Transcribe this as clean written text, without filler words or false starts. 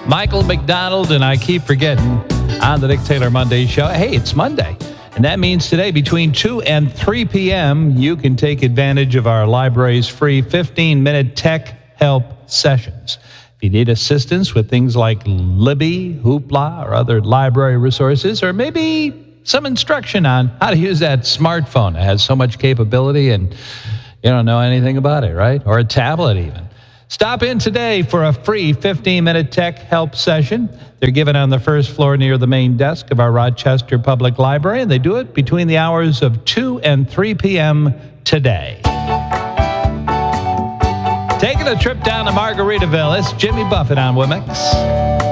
Michael McDonald, and I keep forgetting on the Dick Taylor Monday Show. Hey, it's Monday. And that means today between 2 and 3 p.m., you can take advantage of our library's free 15-minute tech help sessions. If you need assistance with things like Libby, Hoopla, or other library resources, or maybe some instruction on how to use that smartphone. It has so much capability and you don't know anything about it, right? Or a tablet even. Stop in today for a free 15-minute tech help session. They're given on the first floor near the main desk of our Rochester Public Library, and they do it between the hours of 2 and 3 p.m. today. Taking a trip down to Margaritaville, it's Jimmy Buffett on WMX.